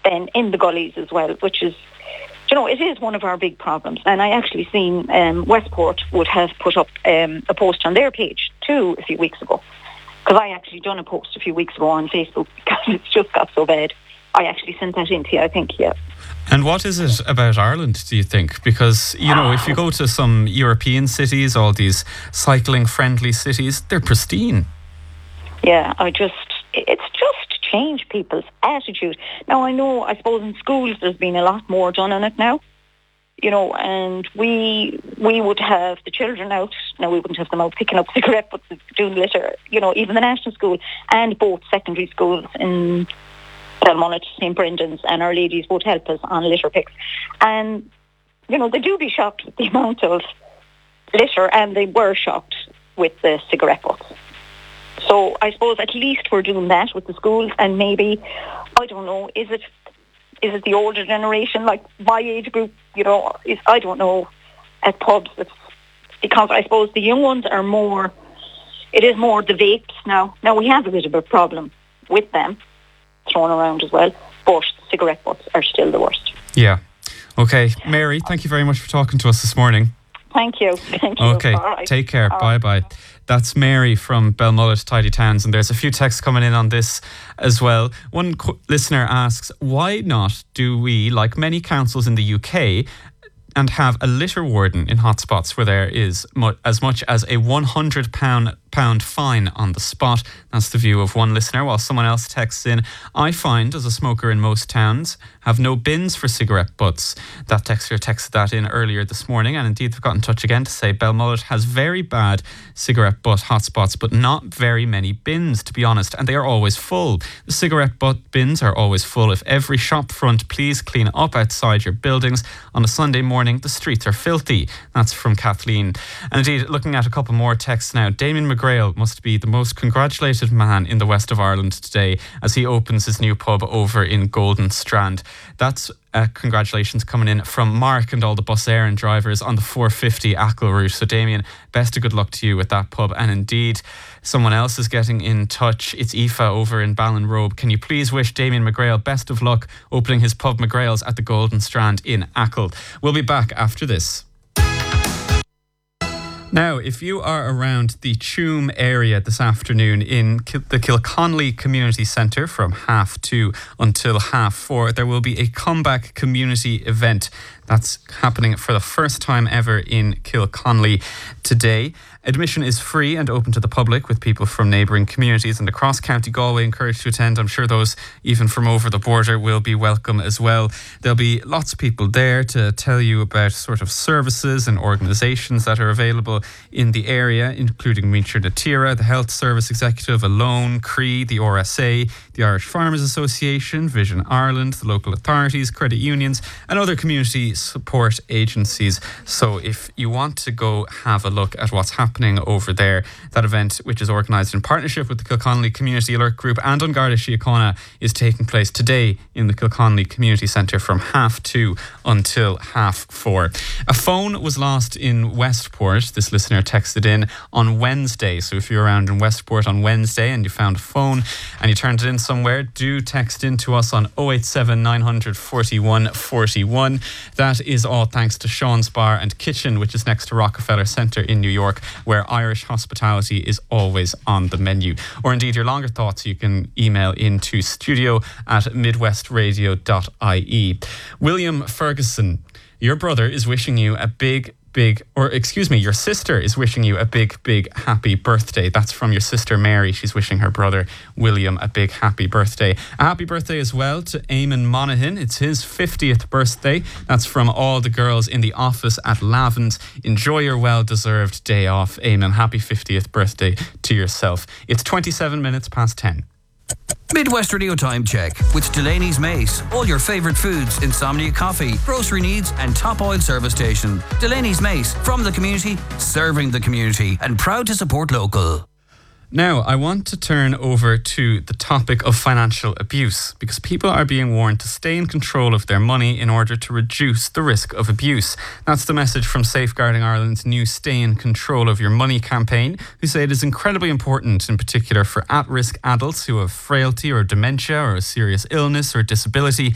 then in the gullies as well, which is, it is one of our big problems. And I actually seen Westport would have put up a post on their page too a few weeks ago. Because I actually done a post a few weeks ago on Facebook because it's just got so bad. I actually sent that in to you, I think, yeah. And what is it about Ireland, do you think? Because, if you go to some European cities, all these cycling-friendly cities, they're pristine. Yeah, it's just changed people's attitude. Now, I suppose in schools there's been a lot more done on it now, and we would have the children out. Now, we wouldn't have them out picking up cigarette butts and doing litter, even the national school and both secondary schools in Belmullet, St. Brendan's and Our Ladies would help us on litter picks. And, they do be shocked with the amount of litter, and they were shocked with the cigarette butts. So I suppose at least we're doing that with the schools, and maybe, I don't know, is it the older generation, like my age group, I don't know, at pubs, because I suppose the young ones are more, it is more the vapes now. Now we have a bit of a problem with them thrown around as well, but cigarette butts are still the worst. Yeah. Okay. Mary, thank you very much for talking to us this morning. Thank you. Okay, right. Take care. Bye-bye. That's Mary from Belmullet, Tidy Towns, and there's a few texts coming in on this as well. One listener asks, why not do we, like many councils in the UK, and have a litter warden in hotspots where there is as much as a £100 fine on the spot? That's the view of one listener, while someone else texts in, I find, as a smoker in most towns, have no bins for cigarette butts. That texter texted that in earlier this morning, and indeed they've got in touch again to say Belmullet has very bad cigarette butt hotspots, but not very many bins, to be honest, and they are always full. The cigarette butt bins are always full. If every shop front please clean up outside your buildings on a Sunday morning, the streets are filthy. That's from Kathleen. And indeed, looking at a couple more texts now, Damien McGrail must be the most congratulated man in the west of Ireland today as he opens his new pub over in Golden Strand. That's congratulations coming in from Mark and all the bus errand drivers on the 450 Achill route. So Damien, best of good luck to you with that pub. And indeed, someone else is getting in touch. It's Aoife over in Ballinrobe. Can you please wish Damien McGrail best of luck opening his pub McGrail's at the Golden Strand in Achill. We'll be back after this. Now, if you are around the Tuam area this afternoon in the Kilconnelly Community Centre from 2:30 until 4:30, there will be a comeback community event that's happening for the first time ever in Kilconnelly today. Admission is free and open to the public, with people from neighbouring communities and across County Galway encouraged to attend. I'm sure those even from over the border will be welcome as well. There'll be lots of people there to tell you about sort of services and organisations that are available in the area, including Míochair na Tíre, the Health Service Executive, Alone, CRE, the RSA, the Irish Farmers Association, Vision Ireland, the local authorities, credit unions and other community support agencies. So if you want to go have a look at what's happening over there, that event, which is organised in partnership with the Kilconnelly Community Alert Group and An Garda Síochána, is taking place today in the Kilconnelly Community Centre from 2:30 until 4:30. A phone was lost in Westport. This listener texted in on Wednesday. So if you're around in Westport on Wednesday and you found a phone and you turned it in somewhere, do text in to us on 087 900 41 41. That is all thanks to Sean's Bar and Kitchen, which is next to Rockefeller Centre in New York, where Irish hospitality is always on the menu. Or indeed, your longer thoughts, you can email into studio@midwestradio.ie. William Ferguson, your brother is wishing you a your sister is wishing you a big happy birthday. That's from your sister Mary. She's wishing her brother William a big happy birthday. A happy birthday as well to Eamon Monaghan. It's his 50th birthday. That's from all the girls in the office at Lavend. Enjoy your well-deserved day off, Eamon. Happy 50th birthday to yourself. It's 27 minutes past 10. Midwest Radio Time Check with Delaney's Mace. All your favourite foods, insomnia coffee, grocery needs and top oil service station. Delaney's Mace, from the community, serving the community, and proud to support local. Now, I want to turn over to the topic of financial abuse, because people are being warned to stay in control of their money in order to reduce the risk of abuse. That's the message from Safeguarding Ireland's new Stay in Control of Your Money campaign, who say it is incredibly important, in particular for at-risk adults who have frailty or dementia or a serious illness or disability,